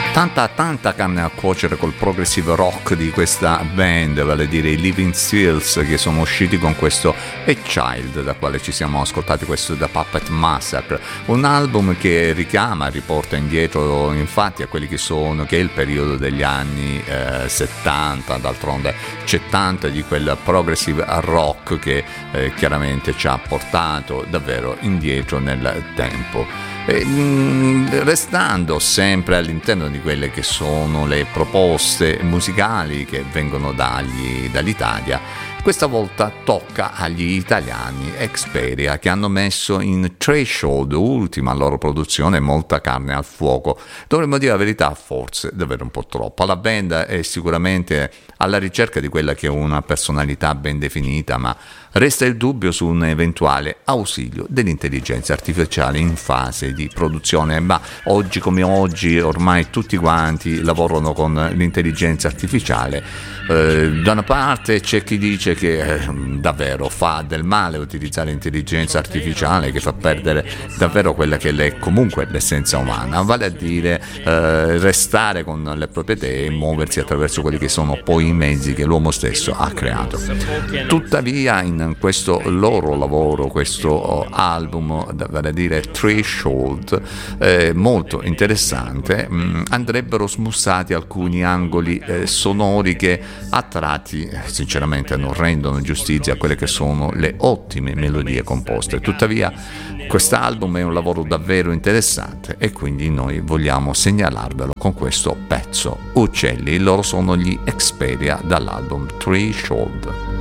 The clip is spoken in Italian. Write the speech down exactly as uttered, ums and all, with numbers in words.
Tanta, tanta carne a cuocere col progressive rock di questa band, vale a dire i Living Seals, che sono usciti con questo A Child, da quale ci siamo ascoltati questo The Puppet Massacre, un album che richiama, riporta indietro infatti a quelli che sono, che è il periodo degli anni eh, settanta, d'altronde c'è tanto di quel progressive rock che eh, chiaramente ci ha portato davvero indietro nel tempo. E, mh, restando sempre all'interno di quelle che sono le proposte musicali che vengono dagli, dall'Italia, questa volta tocca agli italiani Experia, che hanno messo in Threshold, ultima loro produzione, molta carne al fuoco. Dovremmo dire la verità, forse davvero un po' troppo. La band è sicuramente alla ricerca di quella che è una personalità ben definita, ma resta il dubbio su un eventuale ausilio dell'intelligenza artificiale in fase di produzione. Ma oggi come oggi ormai tutti quanti lavorano con l'intelligenza artificiale. Eh, da una parte c'è chi dice che eh, davvero fa del male utilizzare l'intelligenza artificiale, che fa perdere davvero quella che è comunque l'essenza umana, vale a dire eh, restare con le proprie idee e muoversi attraverso quelli che sono poi i mezzi che l'uomo stesso ha creato. Tuttavia in questo loro lavoro, questo album, vale a dire Threshold, eh, molto interessante, mh, andrebbero smussati alcuni angoli eh, sonori che a tratti sinceramente non rendono giustizia a quelle che sono le ottime melodie composte. Tuttavia quest'album è un lavoro davvero interessante e quindi noi vogliamo segnalarvelo con questo pezzo. Uccelli, loro sono gli Experia dall'album Threshold.